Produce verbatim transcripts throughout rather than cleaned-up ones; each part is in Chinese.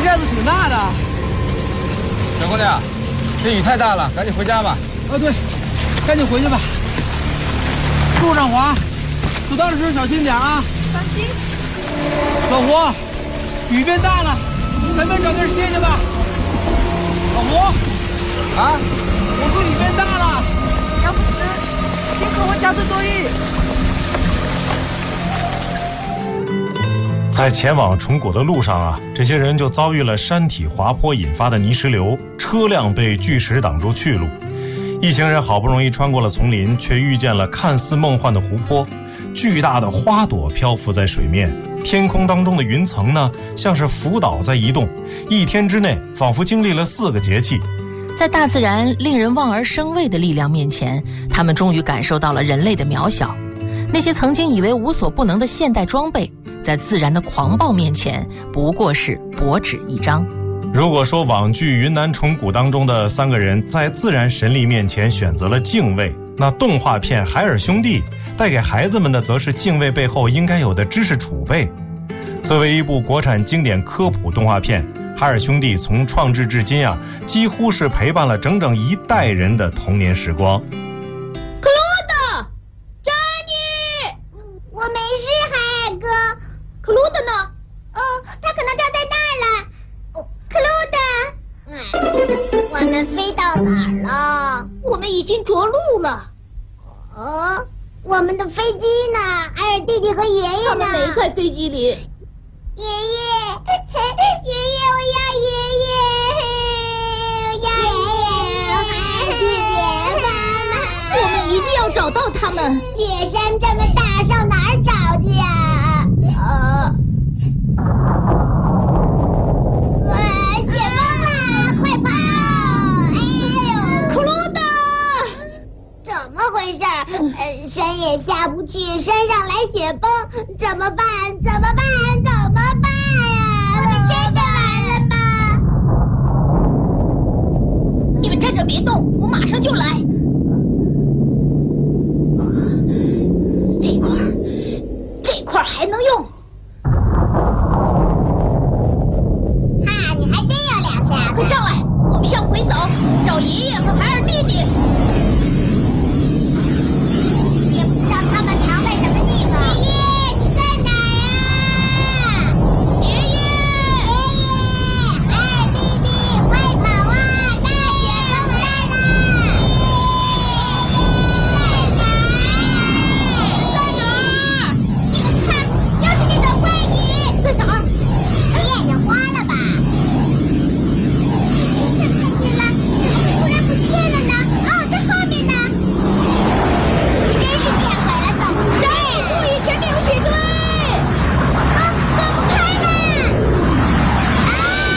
燕子挺大的。 小姑娘，这雨太大了，赶紧回家吧。 啊，对，赶紧回去吧。路上滑，走道的时候小心点啊。 放心。 老胡，雨变大了，咱们找地儿歇歇吧。老胡， 啊， 我说雨变大了， 要不是先和我加多多雨。 在前往崇古的路上啊，这些人就遭遇了山体滑坡引发的泥石流，车辆被巨石挡住去路。一行人好不容易穿过了丛林，却遇见了看似梦幻的湖泊。巨大的花朵漂浮在水面，天空当中的云层呢，像是浮岛在移动。一天之内，仿佛经历了四个节气。 在大自然令人望而生畏的力量面前，他们终于感受到了人类的渺小。那些曾经以为无所不能的现代装备，在自然的狂暴面前不过是薄纸一张。 如果说网剧《云南虫谷》当中的三个人在自然神力面前选择了敬畏，那动画片《海尔兄弟》带给孩子们的则是敬畏背后应该有的知识储备。作为一部国产经典科普动画片，《海尔兄弟》从创制至今啊，几乎是陪伴了整整一代人的童年时光。 我没事，海尔哥。克鲁德呢？哦，他可能掉在那儿了。哦，克鲁德，嗯，我们飞到哪儿了？我们已经着陆了。哦，我们的飞机呢？艾尔弟弟和爷爷呢？ 他们没在飞机里。 爷爷，爷爷，我要爷爷，我要爷爷，艾尔弟弟，妈妈， 我们一定要找到他们。 雪山这么大，上哪儿找去啊？呃，哇，雪崩了，快跑！哎呦， 克鲁德， 怎么回事？呃，山也下不去，山上来雪崩，怎么办？怎么办？怎么办呀？我们真的完了吗？ 你们站着别动，我马上就来。这块儿，这块儿还能用。 哈，你还真有两下子。 快上来，我们向回走，找爷爷和海尔弟弟。 也不知道他们藏在什么地方。爷爷，你在哪儿啊？ 爷爷， 爷爷，海尔弟弟，快跑啊！大雪崩来了！ 在哪儿？ 你们看，又是那朵怪雨。 在哪儿？ 你眼睛花了吧？真的看见了，怎么会突然不见了呢？哦，在后面呢。真是见鬼了，走不开！ 注意，前面有雪堆！ 啊，走不开了！啊！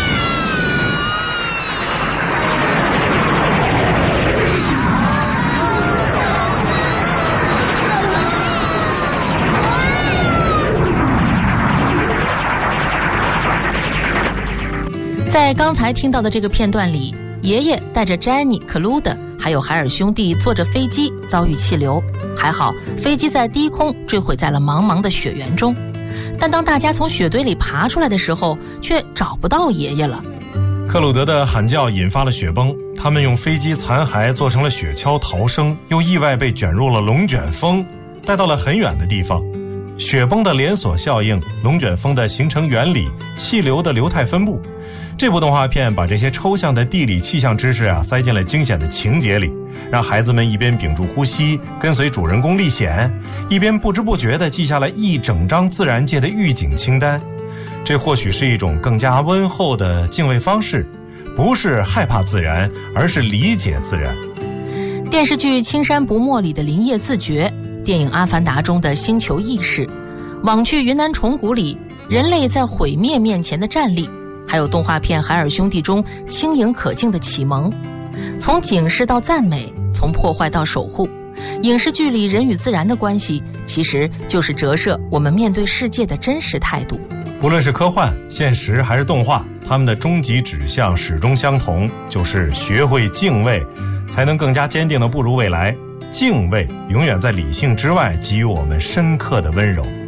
在刚才听到的这个片段里，爷爷带着詹妮、克鲁德还有海尔兄弟坐着飞机遭遇气流，还好飞机在低空坠毁在了茫茫的雪原中。但当大家从雪堆里爬出来的时候，却找不到爷爷了。 克鲁德的喊叫引发了雪崩，他们用飞机残骸做成了雪橇逃生，又意外被卷入了龙卷风，带到了很远的地方。雪崩的连锁效应，龙卷风的形成原理，气流的流态分布，这部动画片把这些抽象的地理气象知识啊塞进了惊险的情节里，让孩子们一边屏住呼吸跟随主人公历险，一边不知不觉地记下了一整张自然界的预警清单。这或许是一种更加温厚的敬畏方式，不是害怕自然，而是理解自然。 电视剧《青山不没》里的林业自觉，电影《阿凡达》中的星球意识，网剧《云南虫谷》里人类在毁灭面前的站立，还有动画片《海尔兄弟》中轻盈可敬的启蒙。从警示到赞美，从破坏到守护，影视剧里人与自然的关系，其实就是折射我们面对世界的真实态度。 无论是科幻、现实还是动画，他们的终极指向始终相同，就是学会敬畏，才能更加坚定地步入未来。敬畏永远在理性之外给予我们深刻的温柔。